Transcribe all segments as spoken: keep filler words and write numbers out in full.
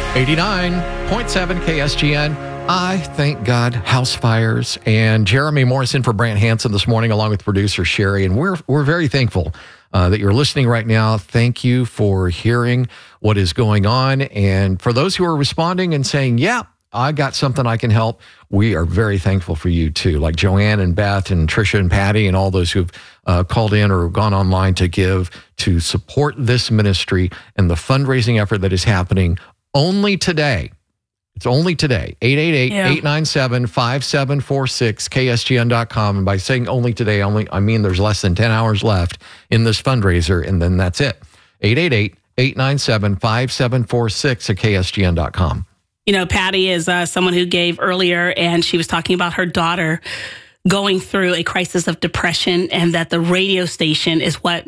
eighty-nine point seven K S G N. I thank God, house fires. And Jeremy Morrison for Brant Hansen this morning, along with producer Sherry. And we're we're very thankful uh, that you're listening right now. Thank you for hearing what is going on. And for those who are responding and saying, yeah, I got something I can help, we are very thankful for you too. Like Joanne and Beth and Trisha and Patty and all those who've uh, called in or gone online to give to support this ministry and the fundraising effort that is happening only today. It's only today. eight eight eight, eight nine seven, five seven four six, K S G N dot com. And by saying only today, only I mean there's less than ten hours left in this fundraiser, and then that's it. eight eight eight, eight nine seven, five seven four six at K S G N dot com. You know, Patty is uh, someone who gave earlier, and she was talking about her daughter going through a crisis of depression, and that the radio station is what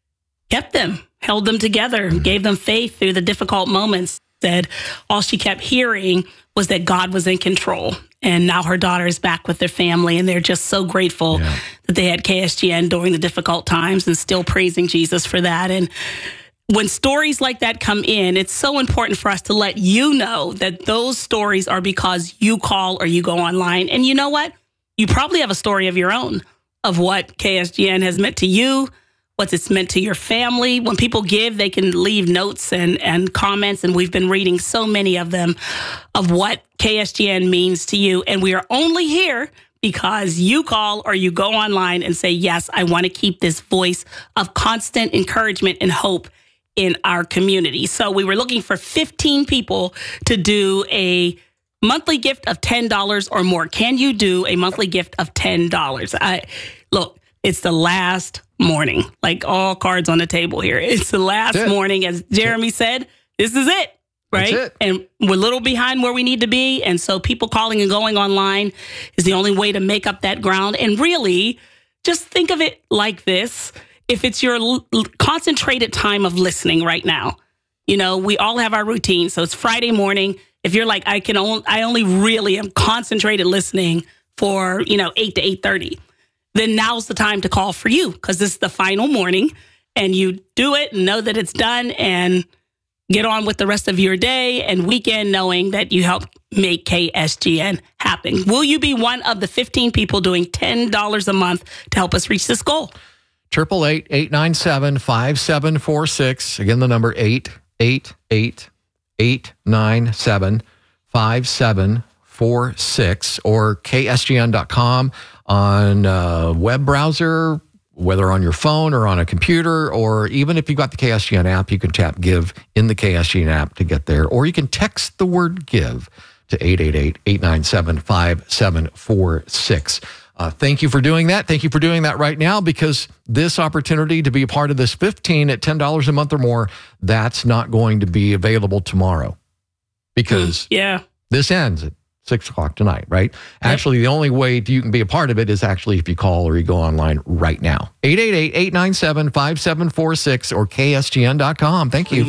kept them, held them together, mm-hmm. gave them faith through the difficult moments. Said all she kept hearing was that God was in control. And now her daughter is back with their family, and they're just so grateful yeah. that they had K S G N during the difficult times, and still praising Jesus for that. And when stories like that come in, it's so important for us to let you know that those stories are because you call or you go online. And you know what? You probably have a story of your own of what K S G N has meant to you, what it's meant to your family. When people give, they can leave notes and, and comments, and we've been reading so many of them of what K S G N means to you. And we are only here because you call or you go online and say, yes, I want to keep this voice of constant encouragement and hope in our community. So we were looking for fifteen people to do a monthly gift of ten dollars or more. Can you do a monthly gift of ten dollars? I, look, it's the last morning, like all cards on the table here. It's the last morning. As Jeremy said, this is it, right? It. And we're a little behind where we need to be. And so people calling and going online is the only way to make up that ground. And really, just think of it like this. If it's your l- concentrated time of listening right now, you know, we all have our routine. So it's Friday morning. If you're like, I can only, I only really am concentrated listening for, you know, eight to eight thirty. Then now's the time to call for you, because this is the final morning, and you do it and know that it's done and get on with the rest of your day and weekend, knowing that you helped make K S G N happen. Will you be one of the fifteen people doing ten dollars a month to help us reach this goal? eight eight eight, eight nine seven, five seven four six. Again, the number eight eight eight, eight nine seven, five seven four six, or K S G N dot com. On a web browser, whether on your phone or on a computer, or even if you've got the K S G N app, you can tap give in the K S G N app to get there. Or you can text the word give to eight eight eight, eight nine seven, five seven four six. Uh, thank you for doing that. Thank you for doing that right now, because this opportunity to be a part of this fifteen at ten dollars a month or more, that's not going to be available tomorrow, because yeah. this ends at six o'clock tonight, right? Yep. Actually, the only way you can be a part of it is actually if you call or you go online right now. eight eight eight, eight nine seven, five seven four six or K S G N dot com. Thank you.